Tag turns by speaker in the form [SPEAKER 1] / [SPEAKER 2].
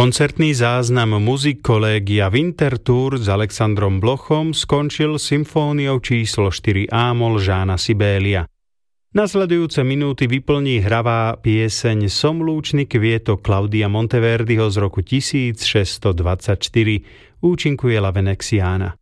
[SPEAKER 1] Koncertný záznam Music Collegia Winterthur s Alexandrom Blochom skončil symfóniou číslo 4 A-moll Jána Sibélia. Nasledujúce minúty vyplní hravá pieseň Somlúčny kvietok Claudia Monteverdiho z roku 1624, účinkuje La Venexiana.